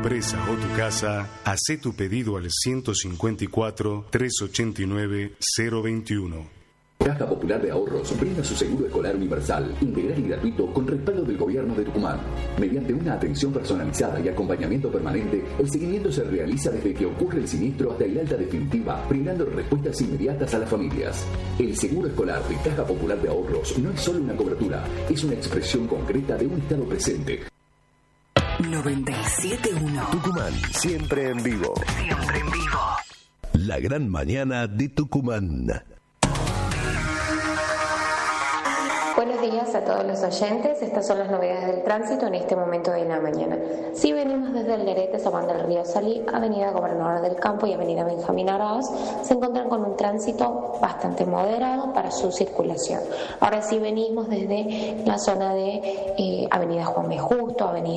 empresa o tu casa, hacé tu pedido al 154-389-021. Caja Popular de Ahorros brinda su seguro escolar universal, integral y gratuito con respaldo del gobierno de Tucumán. Mediante una atención personalizada y acompañamiento permanente, el seguimiento se realiza desde que ocurre el siniestro hasta el alta definitiva, brindando respuestas inmediatas a las familias. El seguro escolar de Caja Popular de Ahorros no es solo una cobertura, es una expresión concreta de un estado presente. 97.1 Tucumán, siempre en vivo. Siempre en vivo. La gran mañana de Tucumán. Buenos días a todos los oyentes. Estas son las novedades del tránsito en este momento de la mañana. Si venimos desde el Lerete, tomando el río Salí, Avenida Gobernador del Campo y Avenida Benjamín Araoz, se encuentran con un tránsito bastante moderado para su circulación. Ahora sí venimos desde la zona de Avenida Juan B. Justo, Avenida